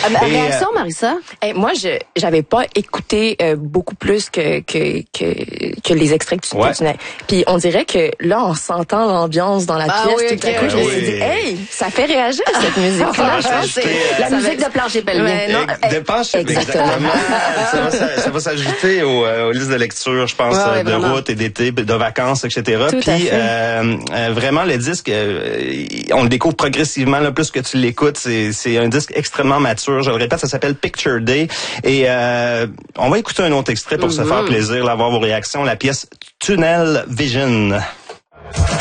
Réaction, Marissa? Moi, j'avais pas écouté beaucoup plus que les extraits que tu tenais. Puis on dirait que là, en sentant l'ambiance dans la pièce, tout à coup, je me suis dit, hey, ça fait réagir cette musique-là. La musique de plancher pelvien. De plancher, exactement. Ça va s'ajouter aux listes de lecture, je pense, de vraiment. route et d'été, de vacances, etc. Tout Puis vraiment, le disque, on le découvre progressivement. Là, plus que tu l'écoutes, c'est un disque extrêmement mature. Je le répète, ça s'appelle Picture Day. Et on va écouter un autre extrait pour se faire plaisir, là, voir vos réactions. La pièce Tunnel Vision.